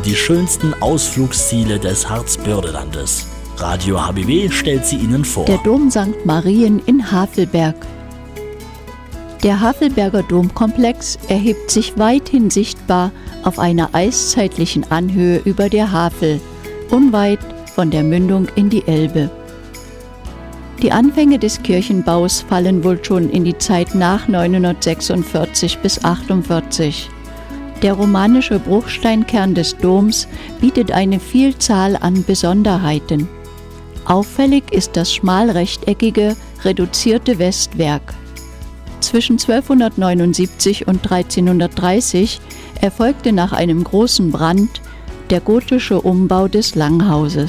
die schönsten Ausflugsziele des Harzbördelandes. Radio HBW stellt sie Ihnen vor. Der Dom St. Marien in Havelberg. Der Havelberger Domkomplex erhebt sich weithin sichtbar auf einer eiszeitlichen Anhöhe über der Havel, unweit von der Mündung in die Elbe. Die Anfänge des Kirchenbaus fallen wohl schon in die Zeit nach 946 bis 48. Der romanische Bruchsteinkern des Doms bietet eine Vielzahl an Besonderheiten. Auffällig ist das schmalrechteckige, reduzierte Westwerk. Zwischen 1279 und 1330 erfolgte nach einem großen Brand der gotische Umbau des Langhauses.